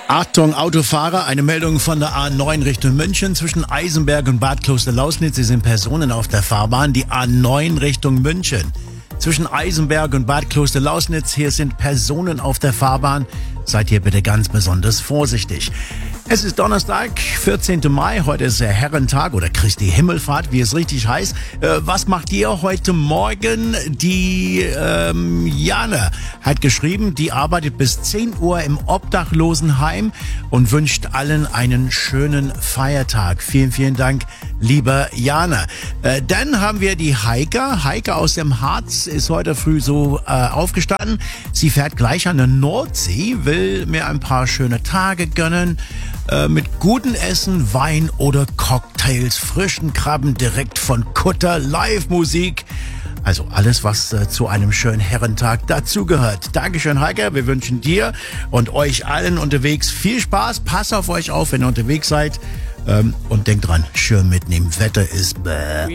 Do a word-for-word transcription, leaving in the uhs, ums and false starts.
Achtung, Autofahrer, eine Meldung von der A neun Richtung München zwischen Eisenberg und Bad Kloster-Lausnitz. Sie sind Personen auf der Fahrbahn, die A neun Richtung München. Zwischen Eisenberg und Bad Kloster-Lausnitz, hier sind Personen auf der Fahrbahn. Seid hier bitte ganz besonders vorsichtig. Es ist Donnerstag, vierzehnten Mai. Heute ist der Herrentag oder Christi Himmelfahrt, wie es richtig heißt. Äh, was macht ihr heute Morgen? Die ähm, Jana hat geschrieben, die arbeitet bis zehn Uhr im Obdachlosenheim und wünscht allen einen schönen Feiertag. Vielen, vielen Dank, lieber Jana. Äh, dann haben wir die Heike. Heike aus dem Harz ist heute früh so äh, aufgestanden. Sie fährt gleich an der Nordsee, will mir ein paar schöne Tage gönnen. Äh, mit gutem Essen, Wein oder Cocktails, frischen Krabben direkt von Kutter, Live-Musik. Also alles, was äh, zu einem schönen Herrentag dazugehört. Dankeschön, Heike. Wir wünschen dir und euch allen unterwegs viel Spaß. Passt auf euch auf, wenn ihr unterwegs seid. Ähm, und denkt dran, schön mitnehmen. Wetter ist bäh.